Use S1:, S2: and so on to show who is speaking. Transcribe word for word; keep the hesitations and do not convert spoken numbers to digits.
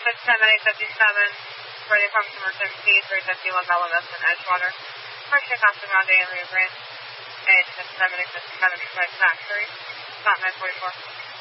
S1: six seven eight fifty-seven, ready from Merchant P three fifty-one Bella Vista in Edgewater. Merchant Costa Grande and Rio Grande. A six seven eight fifty-seven, Strike Factory. Stop nine forty-four.